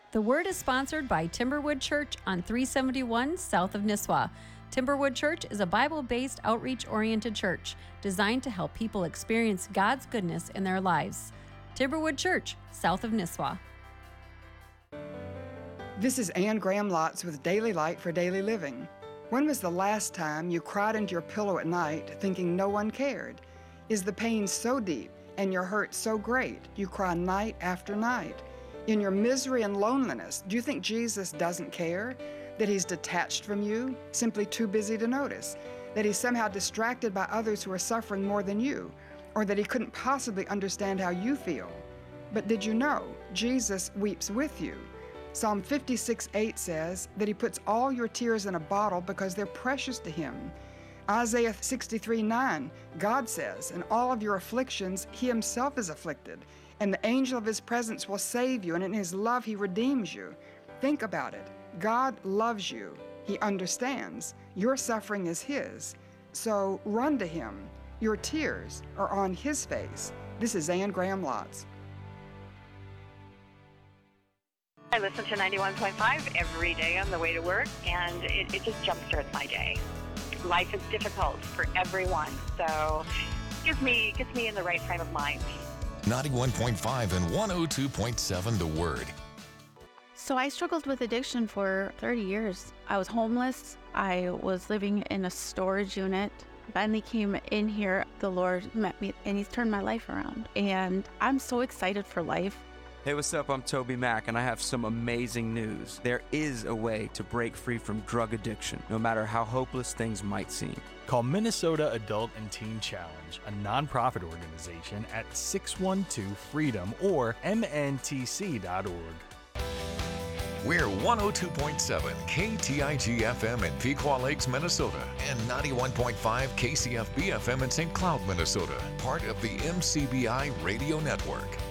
The Word is sponsored by Timberwood Church on 371 south of Nisswa. Timberwood Church is a Bible-based, outreach-oriented church designed to help people experience God's goodness in their lives. Timberwood Church, south of Nisswa. This is Ann Graham Lotz with Daily Light for Daily Living. When was the last time you cried into your pillow at night thinking no one cared? Is the pain so deep and your hurt so great you cry night after night? In your misery and loneliness, do you think Jesus doesn't care? That he's detached from you, simply too busy to notice? That he's somehow distracted by others who are suffering more than you? Or that he couldn't possibly understand how you feel? But did you know Jesus weeps with you? Psalm 56:8 says that he puts all your tears in a bottle because they're precious to him. Isaiah 63:9, God says, in all of your afflictions, he himself is afflicted, and the angel of his presence will save you, and in his love he redeems you. Think about it. God loves you. He understands. Your suffering is his. So run to him. Your tears are on his face. This is Ann Graham Lotz. I listen to 91.5 every day on the way to work, and it just jumpstarts my day. Life is difficult for everyone, so it gets me in the right frame of mind. 91.5 and 102.7 The Word. So I struggled with addiction for 30 years. I was homeless. I was living in a storage unit. Finally came in here. The Lord met me, and he's turned my life around. And I'm so excited for life. Hey, what's up? I'm Toby Mack, and I have some amazing news. There is a way to break free from drug addiction, no matter how hopeless things might seem. Call Minnesota Adult and Teen Challenge, a nonprofit organization, at 612-FREEDOM or mntc.org. We're 102.7 KTIG-FM in Pequot Lakes, Minnesota, and 91.5 KCFB-FM in St. Cloud, Minnesota, part of the MCBI Radio Network.